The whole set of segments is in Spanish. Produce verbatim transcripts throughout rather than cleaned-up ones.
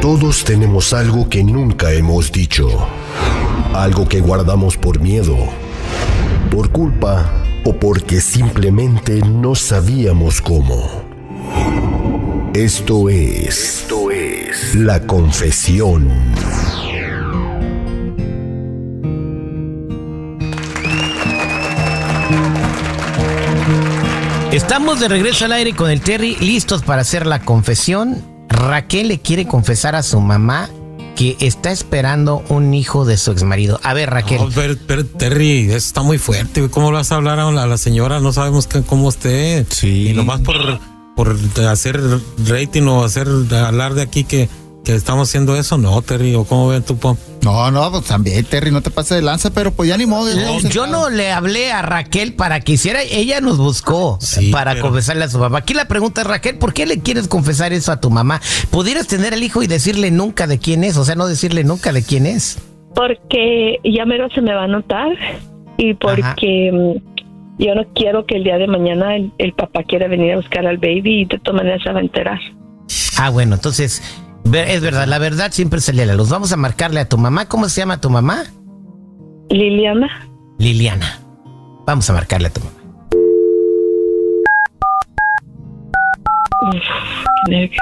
Todos tenemos algo que nunca hemos dicho, algo que guardamos por miedo, por culpa o porque simplemente no sabíamos cómo. Esto es, Esto es La Confesión. Estamos de regreso al aire con el Terry, listos para hacer la confesión. Raquel le quiere confesar a su mamá que está esperando un hijo de su exmarido. A ver, Raquel. No, pero, pero Terry, eso está muy fuerte. ¿Cómo le vas a hablar a la, a la señora? No sabemos que, cómo esté. Sí. Y nomás por, por hacer rating o hacer hablar de aquí que, que estamos haciendo eso, no, Terry. ¿O cómo ven tú, Pom? No, no, pues también, Terry, no te pases de lanza, pero pues ya ni modo. No, yo no le hablé a Raquel para que hiciera, ella nos buscó sí, para pero... confesarle a su mamá. Aquí la pregunta es, Raquel, ¿por qué le quieres confesar eso a tu mamá? ¿Pudieras tener el hijo y decirle nunca de quién es? O sea, no decirle nunca de quién es. Porque ya mero se me va a notar y porque Ajá. yo no quiero que el día de mañana el, el papá quiera venir a buscar al baby y de todas maneras se va a enterar. Ah, bueno, entonces... Es verdad, la verdad siempre sale a la luz. Vamos a marcarle a tu mamá. ¿Cómo se llama tu mamá? Liliana. Liliana. Vamos a marcarle a tu mamá. Uf, qué nervio.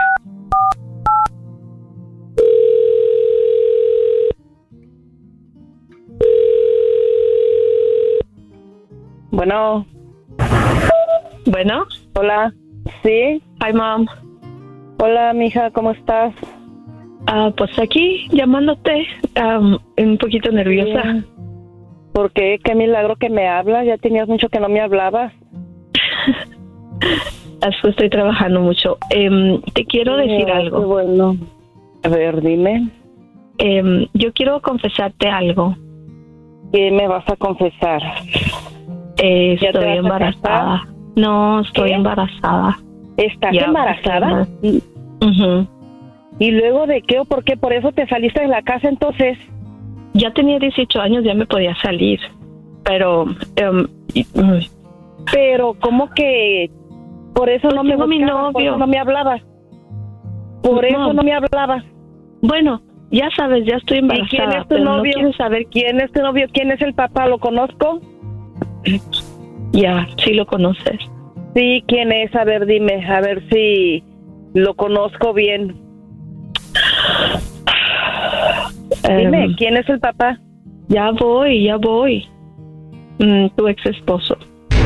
Bueno. Bueno. Hola. Sí. Hi, mom. Hola, mija, ¿cómo estás? Ah, uh, pues aquí llamándote, um, un poquito nerviosa. Sí. ¿Por qué? Qué milagro que me hablas. Ya tenías mucho que no me hablabas. Así estoy trabajando mucho. Um, te quiero sí, decir algo. Bueno, a ver, dime. Um, yo quiero confesarte algo. ¿Qué me vas a confesar? Eh, estoy embarazada. No, estoy ¿Qué? embarazada. ¿Estás ya, embarazada? Uh-huh. ¿Y luego de qué o por qué? ¿Por eso te saliste de la casa entonces? Ya tenía dieciocho años, ya me podía salir. Pero... Um, um, pero, ¿cómo que...? Por eso pues no me buscabas, mi novio. Por eso no me hablabas. Por no. eso no me hablabas. Bueno, ya sabes, ya estoy embarazada. ¿Y quién es tu novio? No quieres saber quién es tu novio. ¿Quién es el papá? ¿Lo conozco? Ya, sí lo conoces. Sí, ¿quién es? A ver, dime, a ver si lo conozco bien. Um, dime, ¿quién es el papá? Ya voy, ya voy. Mm, tu ex esposo.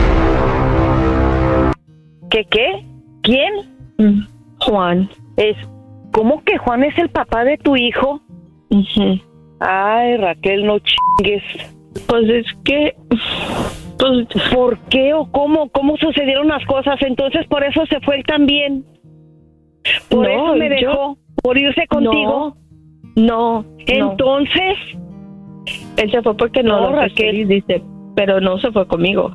¿Qué qué? ¿Quién? Mm, Juan. Es, ¿cómo que Juan es el papá de tu hijo? Uh-huh. Ay, Raquel, no chingues. Pues es que... Pues, ¿por qué o cómo? ¿Cómo sucedieron las cosas? Entonces, por eso se fue él también. Por no, eso me dejó. Yo, por irse contigo. No, no. Entonces. Él se fue porque no, no lo Raquel dice, pero no se fue conmigo.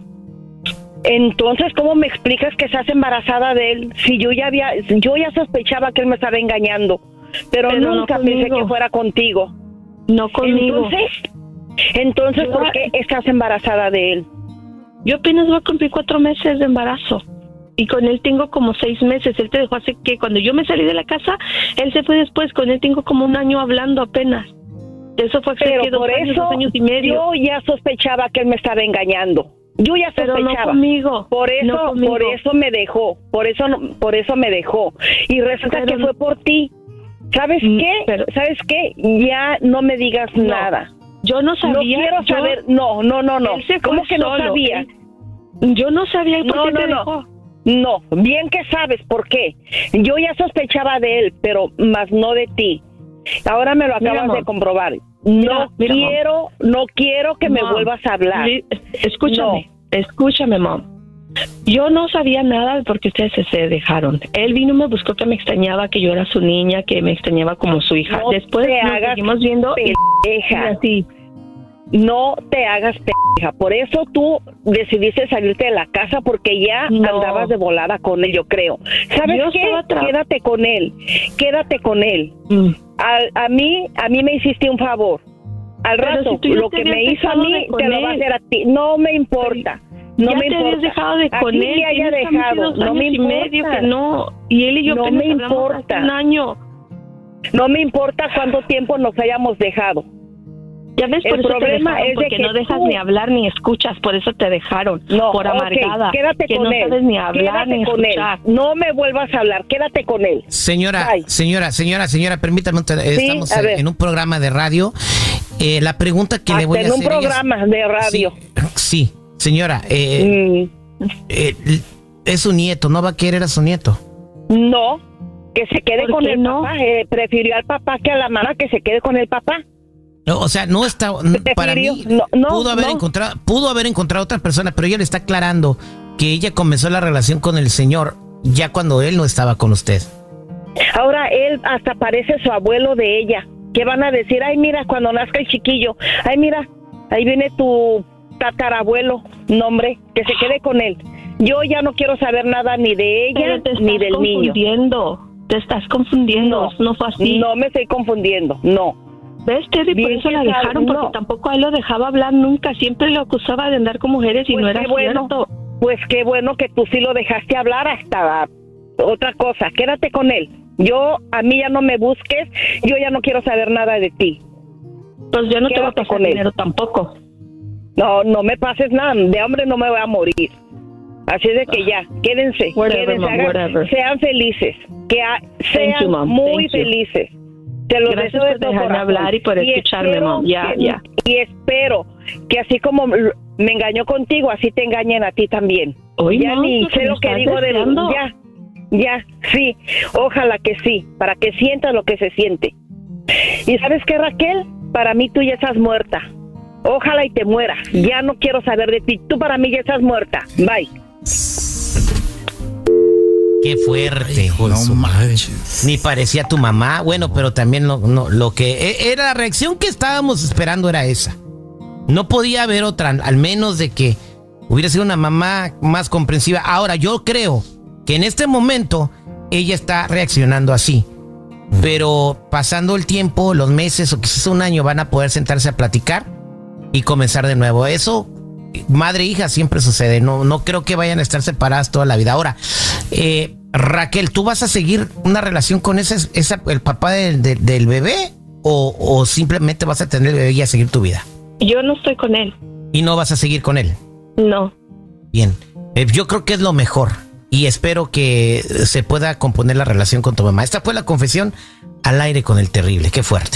Entonces, ¿cómo me explicas que estás embarazada de él? Si yo ya había, yo ya sospechaba que él me estaba engañando. Pero, pero nunca no pensé que fuera contigo. No conmigo. Entonces, entonces yo, ¿por qué estás embarazada de él? Yo apenas voy a cumplir cuatro meses de embarazo. Y con él tengo como seis meses. Él te dejó hace que cuando yo me salí de la casa, él se fue después. Con él tengo como un año hablando apenas. Eso fue hace Pero que dos por años, eso dos años y medio. Yo ya sospechaba que él me estaba engañando. Yo ya sospechaba. Pero no conmigo. Por eso, no conmigo. por eso me dejó. Por eso, por eso me dejó. Y resulta pero que no. fue por ti. ¿Sabes mm, qué? Pero, ¿Sabes qué? Ya no me digas no. nada. Yo no sabía. No quiero yo, saber. No, no, no, no. ¿Cómo que solo. no sabía? Él, yo no sabía por no, qué no, te no. dejó. No, bien que sabes por qué. Yo ya sospechaba de él, pero más no de ti. Ahora me lo acabas mira, de comprobar. No mira, mira, quiero, mom. no quiero que mom. me vuelvas a hablar. Escúchame, no. escúchame, mom. Yo no sabía nada porque ustedes se, se dejaron. Él vino y me buscó que me extrañaba, que yo era su niña, que me extrañaba como su hija. No Después te nos hagas seguimos viendo pendeja. y así. No te hagas pendeja. Por eso tú decidiste salirte de la casa porque ya no. andabas de volada con él, yo creo. ¿Sabes yo qué? Quédate con él. Quédate con él. Mm. A, a mí, a mí me hiciste un favor. Al Pero rato, si lo que me hizo a mí, te lo va a hacer a ti. No me importa. No ya me te importa. habías dejado de con Así él. me haya dejado. No me y importa. medio que no. Y él y yo no apenas me hablamos importa. hace un año. No me importa cuánto tiempo nos hayamos dejado. Ya ves, por El eso problema te dejaron, es de porque que no dejas tú- ni hablar ni escuchas, por eso te dejaron. No, por amargada. ok, quédate que con no él. sabes ni hablar Quédate ni con escuchar. él. No me vuelvas a hablar, quédate con él. Señora, Bye. señora, señora, señora, permítame, un te- Sí, estamos a en, ver. en un programa de radio. Eh, la pregunta que le Hasta voy a en hacer... un ella es- programa de radio. Sí, sí, señora, eh, Mm, eh, es su nieto, ¿no va a querer a su nieto? no, que se quede ¿Por con qué el no? papá. Eh, prefirió al papá que a la mamá, que se quede con el papá. No, o sea, no está, para mí, no, no, pudo haber no. encontrado, pudo haber encontrado otra persona, pero ella le está aclarando que ella comenzó la relación con el señor ya cuando él no estaba con usted. Ahora él hasta parece su abuelo de ella. ¿Qué van a decir? Ay, mira, cuando nazca el chiquillo. Ay, mira, ahí viene tu tatarabuelo. No, hombre, que se quede con él. Yo ya no quiero saber nada ni de ella Pero te estás ni del niño. confundiendo. Te estás confundiendo. No, no fue así. No me estoy confundiendo, no. ¿Ves, Terry? Por Bien eso la que sabe, dejaron, porque no. tampoco a él lo dejaba hablar nunca. Siempre lo acusaba de andar con mujeres y Pues no era qué bueno, cierto. pues qué bueno que tú sí lo dejaste hablar hasta otra cosa. Quédate con él. Yo, a mí ya no me busques. Yo ya no quiero saber nada de ti. Pues yo no te voy a Quédate pasar con él. dinero tampoco. No, no me pases nada. De hambre no me voy a morir. Así de que ya, quédense, Whatever, quédense, mom, hagan- whatever. sean felices, que ha- sean you, mom. muy Thank you. felices. Te lo Gracias deseo de por todo dejarme corazón. hablar y por escucharme, espero mom. Ya, que- ya. Y espero que así como l- me engañó contigo, así te engañen a ti también. Oye, ya mom, ni ¿lo que sé me lo que estás digo de deseando? ya, ya, sí, ojalá que sí, para que sientas lo que se siente. Y ¿sabes qué, Raquel? Para mí tú ya estás muerta. Ojalá y te mueras. Ya no quiero saber de ti. Tú para mí ya estás muerta. Bye. Qué fuerte. Hijo de No su madre. manches. Ni parecía tu mamá, bueno, pero también no, no, lo que e- era la reacción que estábamos esperando era esa. No podía haber otra, al menos de que hubiera sido una mamá más comprensiva. Ahora, yo creo que en este momento ella está reaccionando así. Pero pasando el tiempo, los meses o quizás un año, van a poder sentarse a platicar y comenzar de nuevo. Eso, madre e hija, siempre sucede. No, no creo que vayan a estar separadas toda la vida. Ahora, eh, Raquel, ¿tú vas a seguir una relación con ese, esa, el papá del, del, del bebé? O, ¿O simplemente vas a tener el bebé y a seguir tu vida? Yo no estoy con él. ¿Y no vas a seguir con él? No. Bien, eh, yo creo que es lo mejor y espero que se pueda componer la relación con tu mamá. Esta fue la confesión al aire con el terrible. Qué fuerte.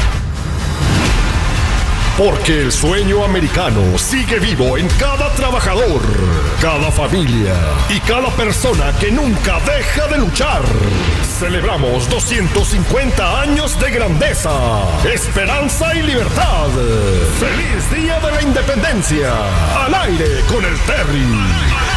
Porque el sueño americano sigue vivo en cada trabajador, cada familia y cada persona que nunca deja de luchar. Celebramos doscientos cincuenta años de grandeza, esperanza y libertad. ¡Feliz Día de la Independencia! Al aire con el Terry.